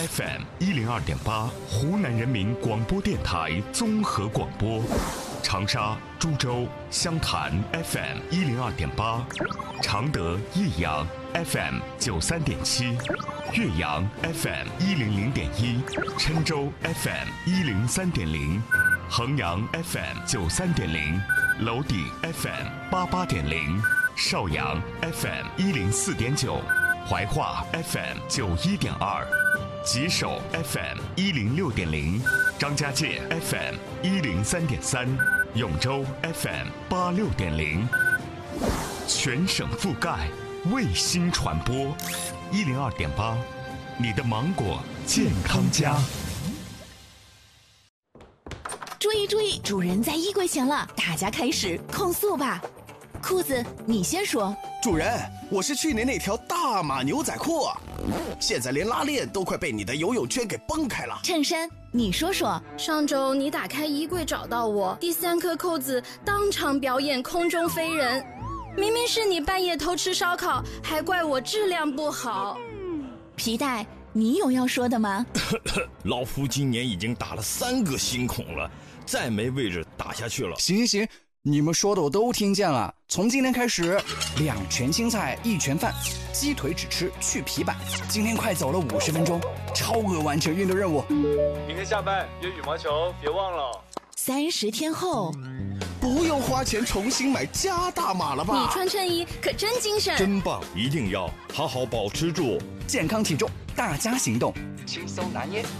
FM 102.8，湖南人民广播电台综合广播。长沙、株洲、湘潭 FM 102.8，常德、益阳 FM 93.7，岳阳 FM 100.1，郴州 FM 103.0，衡阳 FM 93.0，娄底 FM 88.0，邵阳 FM 104.9，怀化 FM 91.2，吉首 FM 106.0，张家界 FM 103.3，永州 FM 86.0，全省覆盖，卫星传播，102.8，你的芒果健康家。 注意注意，主人在衣柜前了，大家开始控诉吧。裤子，你先说。 主人，我是去年那条大码牛仔裤啊，现在连拉链都快被你的游泳圈给崩开了。 衬衫，你说说。 上周你打开衣柜找到我，第3颗扣子当场表演空中飞人，明明是你半夜偷吃烧烤，还怪我质量不好。 皮带，你有要说的吗？ 老夫今年已经打了3个新孔了，再没位置打下去了。 行，你们说的我都听见了。从今天开始，2全青菜1全饭，鸡腿只吃去皮板。今天快走了50分钟，超额完成运动任务。 明天下班约羽毛球，别忘了。 30天后， 不用花钱重新买加大码了吧？ 你穿衬衣可真精神， 真棒！一定要好好保持住健康体重，大家行动，轻松拿捏。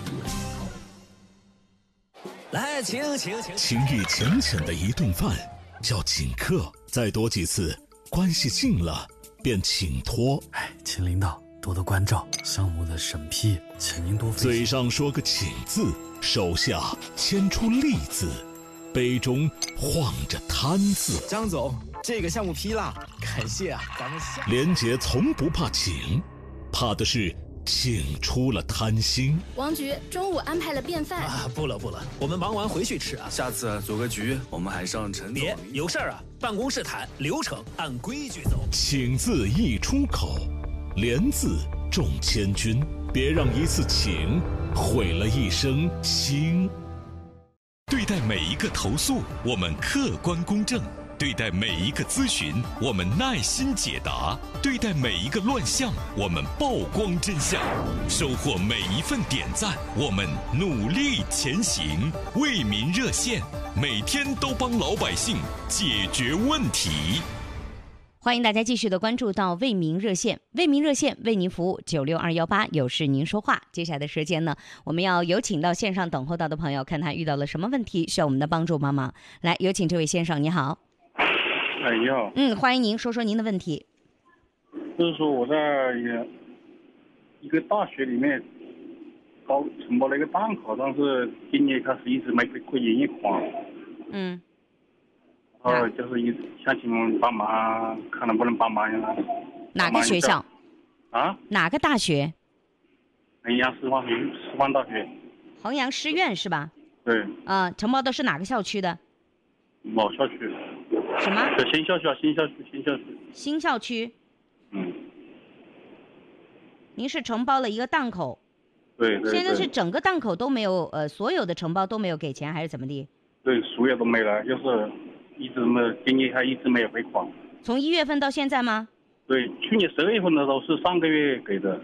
来，请。 情意浅浅的一顿饭叫请客，再多几次，关系近了便请托。 请领导多多关照，项目的审批，请您多费心。 嘴上说个请字，手下牵出利字，杯中晃着贪字。 张总，这个项目批了，感谢啊，咱们下。 廉洁从不怕请，怕的是请出了贪心。 王局中午安排了便饭不了，我们忙完回去吃啊。 下次组个局，我们还上陈总。 别有事儿啊，办公室谈，流程按规矩走。 请字一出口，廉字重千钧，别让一次请毁了一生心。 对待每一个投诉，我们客观公正；对待每一个咨询，我们耐心解答；对待每一个乱象，我们曝光真相；收获每一份点赞，我们努力前行。为民热线，每天都帮老百姓解决问题。 欢迎大家继续的关注到为民热线，为民热线为您服务96218，有事您说话。接下来的时间呢，我们要有请到线上等候到的朋友，看他遇到了什么问题需要我们的帮助帮忙。来，有请这位先生，你好。 你好。 欢迎您，说说您的问题。 就是说我在一个大学里面承包了一个档口，但是今年开始一直没归营业款。就是一直想请帮忙，看能不能帮忙呀？ 哪个学校？哪个大学？ 衡阳师范大学。 衡阳师院是吧？ 对。 承包的是哪个校区的？ 老校区。 什么？ 新校区。 新校区。您是承包了一个档口。 对。 现在是整个档口都没有，所有的承包都没有给钱，还是怎么的？ 对，所有都没了，就是一直没，今年还一直没有回款。 从1月份到现在吗？ 对，去年12月份的都是上个月给的。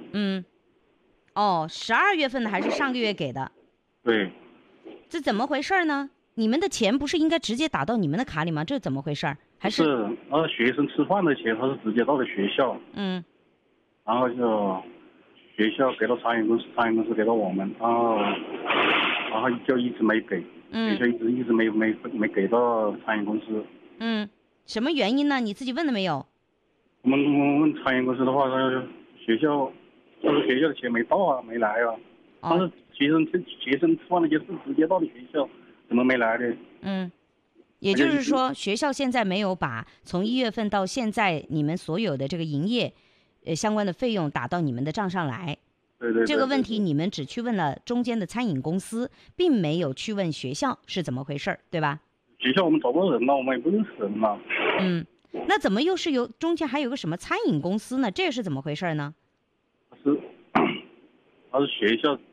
12月份的还是上个月给的？ 对。 这怎么回事呢？你们的钱不是应该直接打到你们的卡里吗？这怎么回事？还是学生吃饭的钱，他是直接到了学校。然后就学校给到餐饮公司，餐饮公司给到我们，然后就一直没给。学校一直没给到餐饮公司。 什么原因呢？你自己问了没有？ 我们问餐饮公司的话，学校的钱没到啊，没来啊。但是学生吃饭的钱是直接到了学校，怎么没来呢？ 也就是说，学校现在没有把从1月份到现在你们所有的这个营业相关的费用打到你们的账上来。 对， 这个问题你们只去问了中间的餐饮公司，并没有去问学校是怎么回事，对吧？ 学校我们找不到人了，我们也不认识人嘛。 那怎么又是中间还有个什么餐饮公司呢？这是怎么回事呢？ 他是学校